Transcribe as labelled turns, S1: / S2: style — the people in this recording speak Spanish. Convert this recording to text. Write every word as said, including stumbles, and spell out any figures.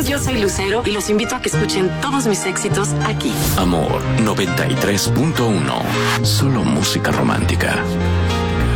S1: amigos, yo soy Lucero y los invito a que escuchen todos mis éxitos aquí.
S2: Amor noventa y tres punto uno. Solo música romántica.